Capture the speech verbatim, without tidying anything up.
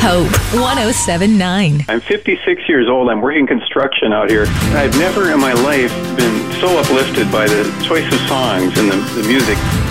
Hope, one oh seven point nine. I'm fifty-six years old. I'm working construction out here. I've never in my life been so uplifted by the choice of songs and the, the music.